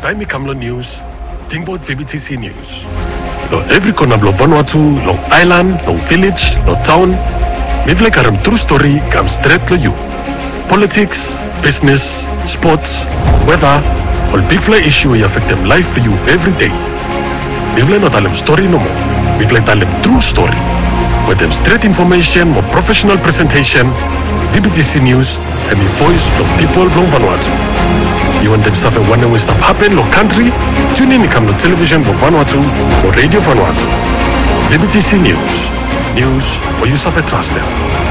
Taimi Kamlo News, Tingboat VBTC News. Lo every corner of Vanuatu, long island, long village, long town, Mivle karam true story comes straight to you. Politics, business, sports, weather, all big fly issue will affect them life to you every day. Mivle not tell them story no more. Mivle tell them true story. With them straight information, more professional presentation, VBTC News, and the voice of people from Vanuatu. You want them suffer one way stuff happen lo country? Tune in come to television for Vanuatu or radio Vanuatu. VBTC News. News where you suffer trust them.